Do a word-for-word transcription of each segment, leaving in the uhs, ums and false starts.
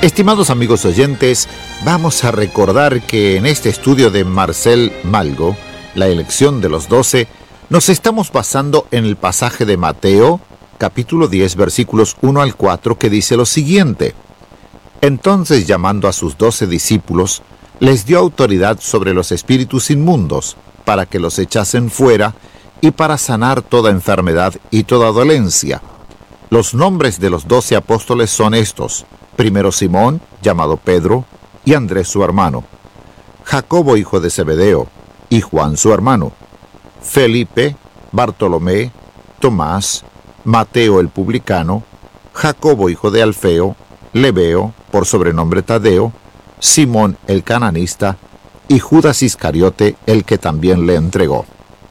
Estimados amigos oyentes, vamos a recordar que en este estudio de Marcel Malgo, la elección de los doce, nos estamos basando en el pasaje de Mateo, capítulo diez, versículos uno al cuatro, que dice lo siguiente: Entonces, llamando a sus doce discípulos, les dio autoridad sobre los espíritus inmundos, para que los echasen fuera y para sanar toda enfermedad y toda dolencia. Los nombres de los doce apóstoles son estos: primero Simón, llamado Pedro, y Andrés su hermano; Jacobo, hijo de Zebedeo, y Juan su hermano; Felipe, Bartolomé, Tomás, Mateo el publicano, Jacobo, hijo de Alfeo, Lebeo, por sobrenombre Tadeo, Simón el cananista, y Judas Iscariote, el que también le entregó.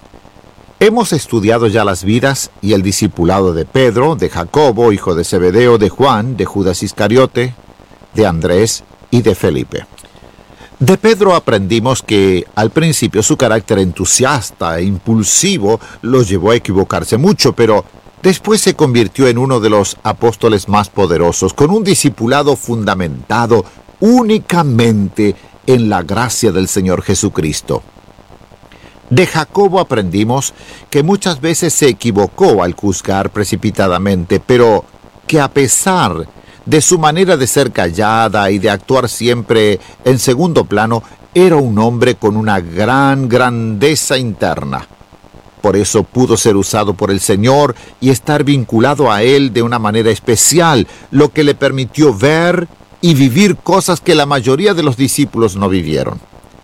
Hemos estudiado ya las vidas y el discipulado de Pedro, de Jacobo, hijo de Zebedeo, de Juan, de Judas Iscariote, de Andrés y de Felipe. De Pedro aprendimos que al principio su carácter entusiasta e impulsivo los llevó a equivocarse mucho, pero después se convirtió en uno de los apóstoles más poderosos, con un discipulado fundamentado únicamente en la gracia del Señor Jesucristo. De Jacobo aprendimos que muchas veces se equivocó al juzgar precipitadamente, pero que a pesar de su manera de ser callada y de actuar siempre en segundo plano, era un hombre con una gran grandeza interna. Por eso pudo ser usado por el Señor y estar vinculado a Él de una manera especial, lo que le permitió ver y vivir cosas que la mayoría de los discípulos no vivieron.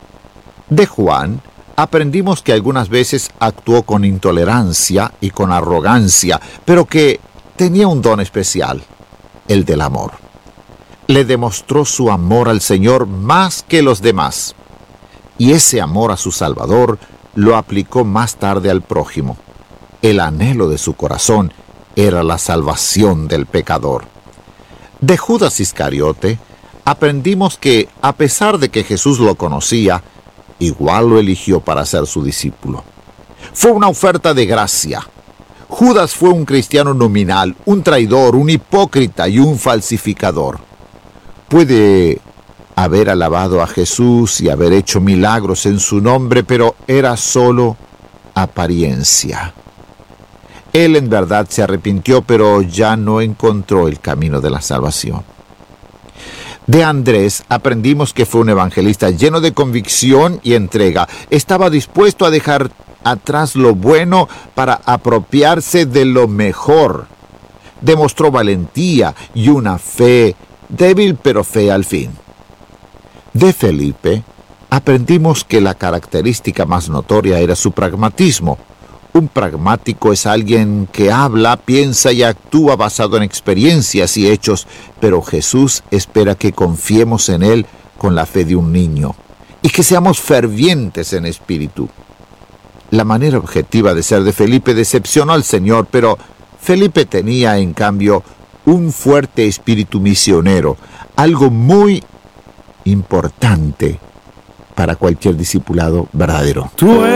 De Juan aprendimos que algunas veces actuó con intolerancia y con arrogancia, pero que tenía un don especial, el del amor. Le demostró su amor al Señor más que los demás, y ese amor a su Salvador lo aplicó más tarde al prójimo. El anhelo de su corazón era la salvación del pecador. De Judas Iscariote aprendimos que, a pesar de que Jesús lo conocía, igual lo eligió para ser su discípulo. Fue una oferta de gracia. Judas fue un cristiano nominal, un traidor, un hipócrita y un falsificador. Puede haber alabado a Jesús y haber hecho milagros en su nombre, pero era solo apariencia. Él en verdad se arrepintió, pero ya no encontró el camino de la salvación. De Andrés aprendimos que fue un evangelista lleno de convicción y entrega. Estaba dispuesto a dejar atrás lo bueno para apropiarse de lo mejor. Demostró valentía y una fe débil, pero fe al fin. De Felipe aprendimos que la característica más notoria era su pragmatismo. Un pragmático es alguien que habla, piensa y actúa basado en experiencias y hechos, pero Jesús espera que confiemos en Él con la fe de un niño y que seamos fervientes en espíritu. La manera objetiva de ser de Felipe decepcionó al Señor, pero Felipe tenía, en cambio, un fuerte espíritu misionero, algo muy importante para cualquier discipulado verdadero. Tú